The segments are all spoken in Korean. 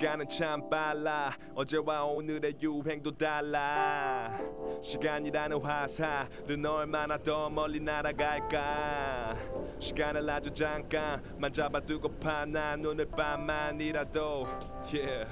시간은 참 빨라 어제와 오늘의 유행도 달라 시간이라는 화살은 얼마나 더 멀리 날아갈까 시간을 아주 잠깐만 잡아두고파 난 오늘 밤만이라도 yeah.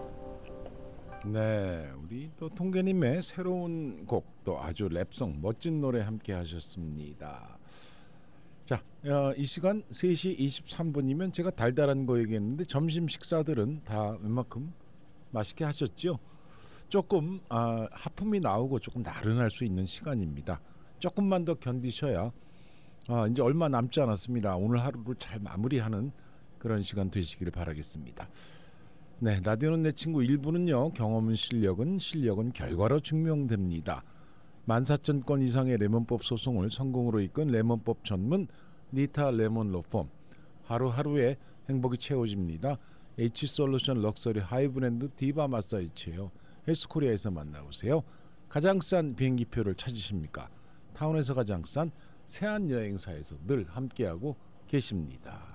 네, 우리 또 통계님의 새로운 곡 또 아주 랩송 멋진 노래 함께 하셨습니다. 자, 이 시간 3시 23분이면 제가 달달한 거 얘기했는데 점심 식사들은 다 웬만큼 맛있게 하셨죠? 조금 하품이 나오고 조금 나른할 수 있는 시간입니다. 조금만 더 견디셔야 이제 얼마 남지 않았습니다. 오늘 하루를 잘 마무리하는 그런 시간 되시기를 바라겠습니다. 네, 라디오는 내 친구 1부는요. 경험은 실력은 결과로 증명됩니다. 14,000건 이상의 레몬법 소송을 성공으로 이끈 레몬법 전문 니타 레몬 로펌. 하루하루에 행복이 채워집니다. H솔루션 럭셔리 하이브랜드 디바 마사지 체어 헬스코리아에서 만나보세요. 가장 싼 비행기표를 찾으십니까? 타운에서 가장 싼 세안여행사에서 늘 함께하고 계십니다.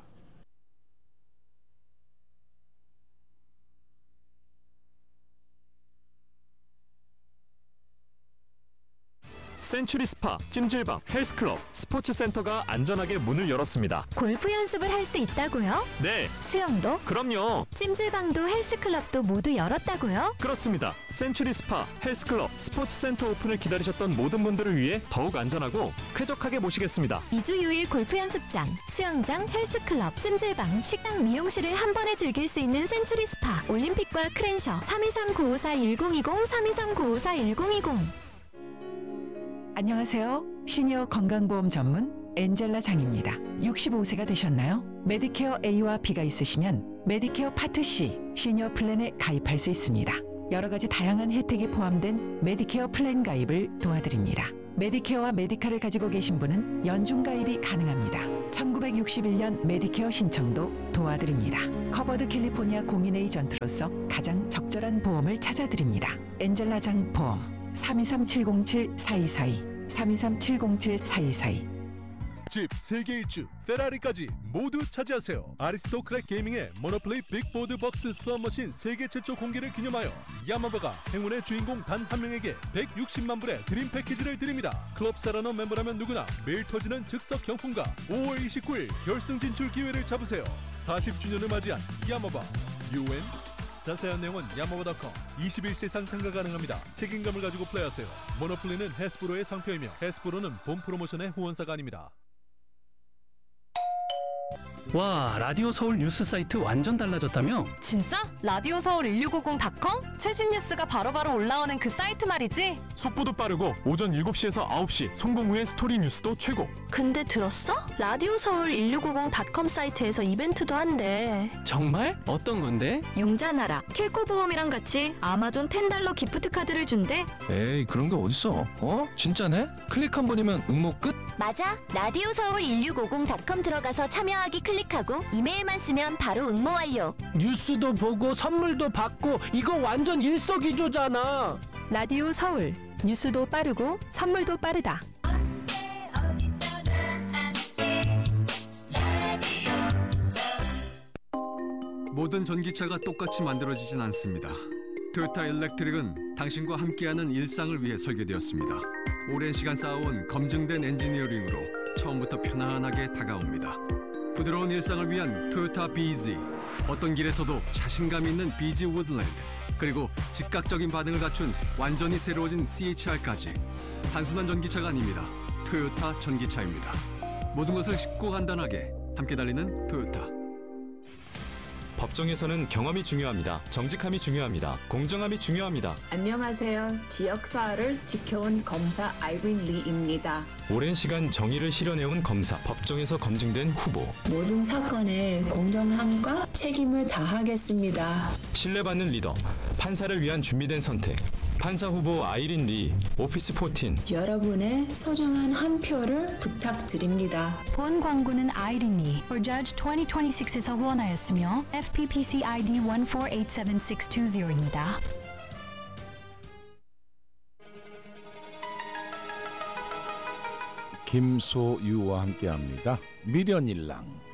센츄리 스파, 찜질방, 헬스클럽, 스포츠센터가 안전하게 문을 열었습니다. 골프 연습을 할 수 있다고요? 네. 수영도? 그럼요. 찜질방도 헬스클럽도 모두 열었다고요? 그렇습니다. 센츄리 스파, 헬스클럽, 스포츠센터 오픈을 기다리셨던 모든 분들을 위해 더욱 안전하고 쾌적하게 모시겠습니다. 2주 6일 골프 연습장, 수영장, 헬스클럽, 찜질방, 식당, 미용실을 한 번에 즐길 수 있는 센츄리 스파, 올림픽과 크랜셔 323-954-1020 323-954-1020. 안녕하세요. 시니어 건강보험 전문 엔젤라 장입니다. 65세가 되셨나요? 메디케어 A와 B가 있으시면 메디케어 파트 C 시니어 플랜에 가입할 수 있습니다. 여러 가지 다양한 혜택이 포함된 메디케어 플랜 가입을 도와드립니다. 메디케어와 메디카를 가지고 계신 분은 연중 가입이 가능합니다. 1961년 메디케어 신청도 도와드립니다. 커버드 캘리포니아 공인 에이전트로서 가장 적절한 보험을 찾아드립니다. 엔젤라장 보험 323-707-4242 323-707-4242. 집, 세계 일주, 페라리까지 모두 차지하세요. 아리스토크랙 게이밍의 모노플레이 빅보드 박스 수업머신 세계 최초 공개를 기념하여 야마바가 행운의 주인공 단 한 명에게 160만 불의 드림 패키지를 드립니다. 클럽 사라너 멤버라면 누구나 매일 터지는 즉석 경품과 5월 29일 결승 진출 기회를 잡으세요. 40주년을 맞이한 야마바 UN. 자세한 내용은 야마바.com. 21세상 참가 가능합니다. 책임감을 가지고 플레이하세요. 모노플레이는 해스브로의 상표이며 해스브로는 본 프로모션의 후원사가 아닙니다. 와, 라디오 서울 뉴스 사이트 완전 달라졌다며? 진짜? 라디오 서울 1650.com? 최신 뉴스가 바로바로 올라오는 그 사이트 말이지? 속보도 빠르고 오전 7시에서 9시 송공 후의 스토리 뉴스도 최고. 근데 들었어? 라디오 서울 1650.com 사이트에서 이벤트도 한대. 정말? 어떤 건데? 융자나라, 킬코보험이랑 같이 아마존 $10 기프트 카드를 준대. 에이, 그런 게 어딨어? 진짜네? 클릭 한 번이면 응모 끝? 맞아. 라디오 서울 1650.com 들어가서 참여하기 클릭하고 이메일만 쓰면 바로 응모 완료. 뉴스도 보고 선물도 받고 이거 완전 일석이조잖아. 라디오 서울. 뉴스도 빠르고 선물도 빠르다. 모든 전기차가 똑같이 만들어지진 않습니다. 토요타 일렉트릭은 당신과 함께하는 일상을 위해 설계되었습니다. 오랜 시간 쌓아온 검증된 엔지니어링으로 처음부터 편안하게 다가옵니다. 부드러운 일상을 위한 토요타 BZ. 어떤 길에서도 자신감 있는 BZ 우드랜드. 그리고 즉각적인 반응을 갖춘 완전히 새로워진 CHR까지. 단순한 전기차가 아닙니다. 토요타 전기차입니다. 모든 것을 쉽고 간단하게 함께 달리는 토요타. 법정에서는 경험이 중요합니다. 정직함이 중요합니다. 공정함이 중요합니다. 안녕하세요. 지역사회를 지켜온 검사 아이린 리입니다. 오랜 시간 정의를 실현해온 검사, 법정에서 검증된 후보. 모든 사건에 공정함과 책임을 다하겠습니다. 신뢰받는 리더, 판사를 위한 준비된 선택. 판사 후보 아이린 리, 오피스 14. 여러분의 소중한 한 표를 부탁드립니다. 본 광고는 아이린 리, or Judge 2026에서 후원하였으며 FPPC ID 1487620입니다. 김소유와 함께합니다. 미련일랑.